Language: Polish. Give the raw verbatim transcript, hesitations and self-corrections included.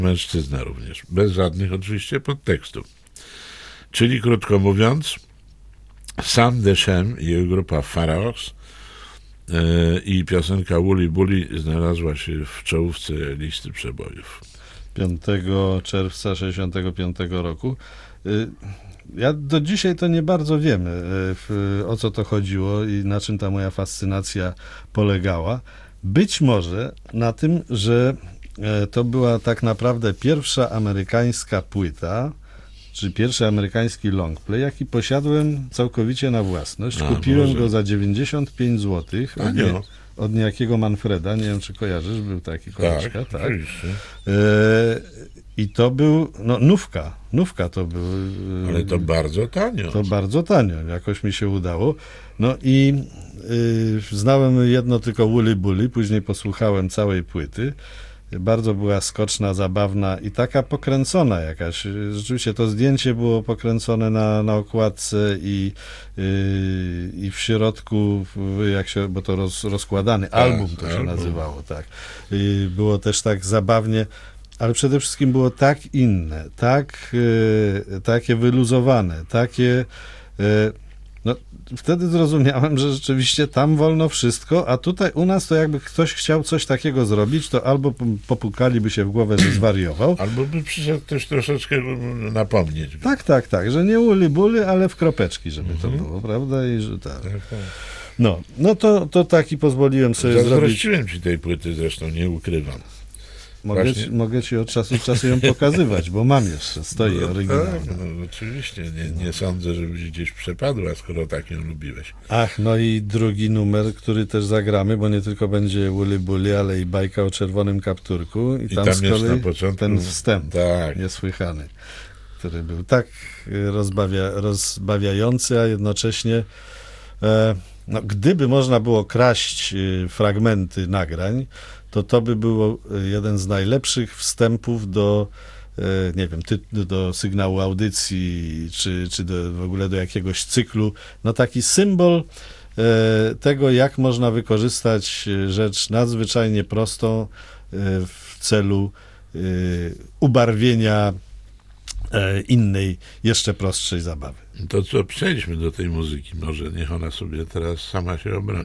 Mężczyzna również, bez żadnych oczywiście podtekstów. Czyli krótko mówiąc, Sam Deshem i jego grupa Pharaohs yy, i piosenka Woolly Bully znalazła się w czołówce listy przebojów. piątego czerwca tysiąc dziewięćset sześćdziesiątego piątego roku. Yy, Ja do dzisiaj to nie bardzo wiemy, yy, o co to chodziło i na czym ta moja fascynacja polegała. Być może na tym, że yy, to była tak naprawdę pierwsza amerykańska płyta, czy pierwszy amerykański longplay, jaki posiadłem całkowicie na własność. A, Kupiłem może. go za dziewięćdziesiąt pięć złotych od, nie, od niejakiego Manfreda. Nie wiem, czy kojarzysz, był taki koleżka. Tak, tak. oczywiście. E, I to był, no nówka, nówka to był. e, Ale to bardzo tanio. To bardzo tanio, jakoś mi się udało. No i y, znałem jedno tylko Woolly Bully, później posłuchałem całej płyty. Bardzo była skoczna, zabawna i taka pokręcona jakaś. Rzeczywiście to zdjęcie było pokręcone na, na okładce i, yy, i w środku, jak się, bo to roz, rozkładany album to się album. nazywało, tak. Yy, było też tak zabawnie, ale przede wszystkim było tak inne, tak, yy, takie wyluzowane, takie... Yy, no, wtedy zrozumiałem, że rzeczywiście tam wolno wszystko, a tutaj u nas to jakby ktoś chciał coś takiego zrobić, to albo popukaliby się w głowę, że zwariował. Albo by przyszedł ktoś troszeczkę napomnieć. Tak, tak, tak, że nie uli buly, ale w kropeczki, żeby Mhm. to było, prawda? I że tak. Tak, tak. No, no to, to taki pozwoliłem sobie zrobić. Zazdrościłem ci tej płyty, zresztą nie ukrywam. Mogę, Właśnie- ci- mogę ci od czasu do czasu ją pokazywać, bo mam jeszcze, stoi No, oryginalna. tak, no, oczywiście, nie, nie sądzę, żebyś gdzieś przepadła, skoro tak ją lubiłeś. Ach, no i drugi numer, który też zagramy, bo nie tylko będzie Woolly Bully, ale i bajka o czerwonym kapturku. I, I tam, tam z jest kolei na początku- ten wstęp Tak. niesłychany, który był tak y, rozbawia, rozbawiający, a jednocześnie e, no, gdyby można było kraść y, fragmenty nagrań, to to by było y, jeden z najlepszych wstępów do e, nie wiem, ty, do sygnału audycji, czy, czy do, w ogóle do jakiegoś cyklu. No taki symbol e, tego, jak można wykorzystać e, rzecz nadzwyczajnie prostą e, w celu e, ubarwienia e, innej, jeszcze prostszej zabawy. To co, przejdźmy do tej muzyki, może niech ona sobie teraz sama się obroni.